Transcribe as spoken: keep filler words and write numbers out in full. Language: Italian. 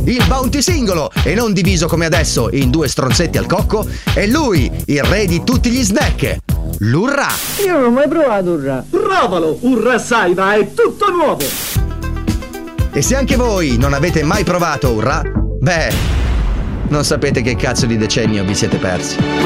il Bounty singolo e non diviso come adesso in due stronzetti al cocco, è lui, il re di tutti gli snack, l'Urra. Io non ho mai provato Urra. Provalo, Urra Saiba, è tutto nuovo. E se anche voi non avete mai provato Urra, beh, non sapete che cazzo di decennio vi siete persi.